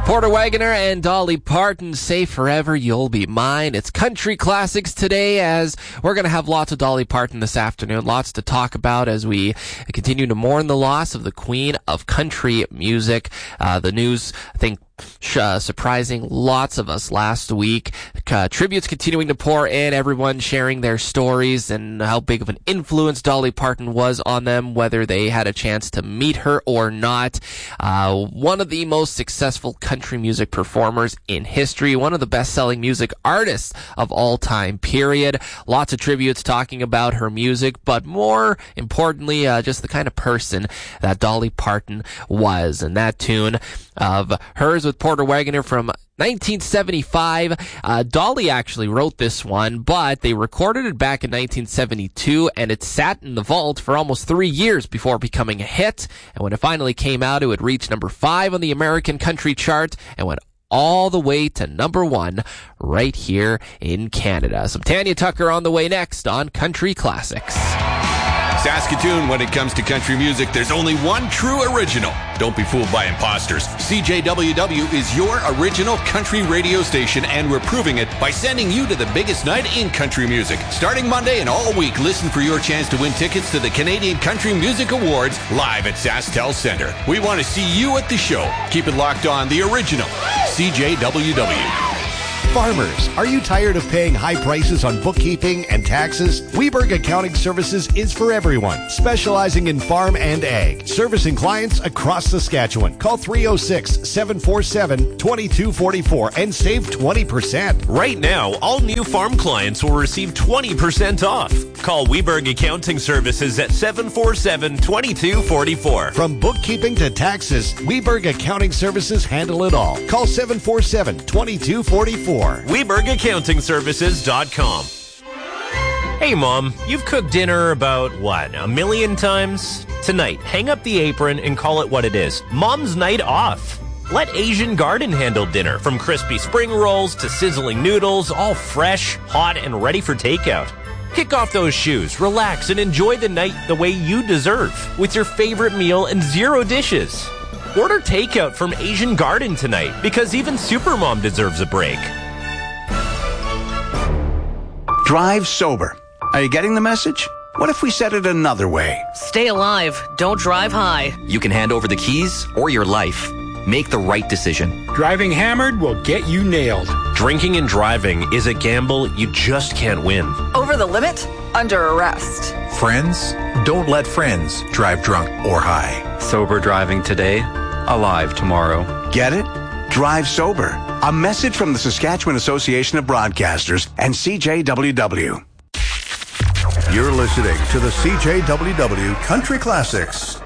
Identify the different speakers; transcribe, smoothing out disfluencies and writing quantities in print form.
Speaker 1: Porter Wagoner and Dolly Parton, Say Forever You'll Be Mine. It's Country Classics today, as we're going to have lots of Dolly Parton this afternoon. Lots to talk about as we continue to mourn the loss of the queen of country music. The news, I think, surprising lots of us last week. Tributes continuing to pour in, everyone sharing their stories and how big of an influence Dolly Parton was on them, whether they had a chance to meet her or not. One of the most successful country music performers in history, one of the best-selling music artists of all time, period. Lots of tributes talking about her music, but more importantly, just the kind of person that Dolly Parton was. And that tune of hers with Porter Wagoner from 1975. Dolly actually wrote this one, but they recorded it back in 1972, and it sat in the vault for almost 3 years before becoming a hit. And when it finally came out, it would reach number 5 on the American country chart and went all the way to number 1 right here in Canada. Some Tanya Tucker on the way next on Country Classics.
Speaker 2: Saskatoon, when it comes to country music, there's only one true original. Don't be fooled by imposters. CJWW is your original country radio station, and we're proving it by sending you to the biggest night in country music. Starting Monday and all week, listen for your chance to win tickets to the Canadian Country Music Awards live at SaskTel Centre. We want to see you at the show. Keep it locked on the original CJWW.
Speaker 3: Farmers, are you tired of paying high prices on bookkeeping and taxes? Weberg Accounting Services is for everyone, specializing in farm and ag, servicing clients across Saskatchewan. Call 306-747-2244 and save 20%.
Speaker 4: Right now, all new farm clients will receive 20% off. Call Weberg Accounting Services at 747-2244.
Speaker 3: From bookkeeping to taxes, Weberg Accounting Services handle it all. Call 747-2244.
Speaker 4: WebergAccountingServices.com. Hey Mom, you've cooked dinner about, 1 million times? Tonight, hang up the apron and call it what it is. Mom's night off. Let Asian Garden handle dinner, from crispy spring rolls to sizzling noodles, all fresh, hot, and ready for takeout. Kick off those shoes, relax, and enjoy the night the way you deserve, with your favorite meal and 0 dishes. Order takeout from Asian Garden tonight, because even Supermom deserves a break.
Speaker 5: Drive sober. Are you getting the message? What if we said it another way?
Speaker 6: Stay alive. Don't drive high.
Speaker 7: You can hand over the keys or your life. Make the right decision.
Speaker 8: Driving hammered will get you nailed.
Speaker 4: Drinking and driving is a gamble you just can't win.
Speaker 9: Over the limit? Under arrest.
Speaker 10: Friends? Don't let friends drive drunk or high.
Speaker 11: Sober driving today, alive tomorrow.
Speaker 5: Get it? Drive sober. A message from the Saskatchewan Association of Broadcasters and CJWW.
Speaker 3: You're listening to the CJWW Country Classics.